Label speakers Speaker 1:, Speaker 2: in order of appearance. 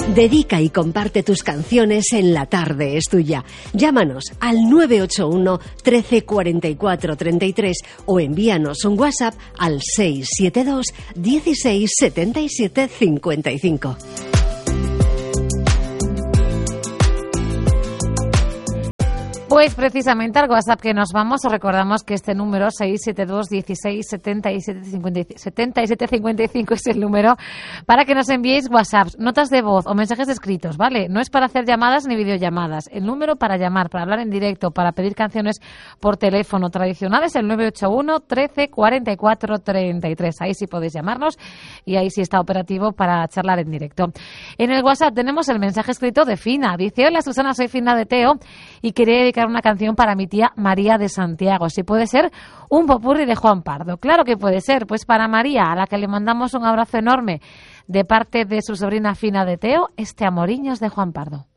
Speaker 1: Dedica y comparte tus canciones en La Tarde es Tuya. Llámanos al 981 13 44 33 o envíanos un WhatsApp al 672 16 77 55.
Speaker 2: Pues precisamente al WhatsApp que nos vamos, os recordamos que este número 672 16 77 55 es el número para que nos enviéis WhatsApps, notas de voz o mensajes escritos, ¿vale? No es para hacer llamadas ni videollamadas. El número para llamar, para hablar en directo, para pedir canciones por teléfono tradicional es el 981 13 44 33. Ahí sí podéis llamarnos y ahí sí está operativo para charlar en directo. En el WhatsApp tenemos el mensaje escrito de Fina. Dice: hola Susana, soy Fina de Teo y quería dedicar una canción para mi tía María de Santiago. Si puede ser un popurrí de Juan Pardo. Claro que puede ser. Pues para María, a la que le mandamos un abrazo enorme de parte de su sobrina Fina de Teo, este Amoriños de Juan Pardo.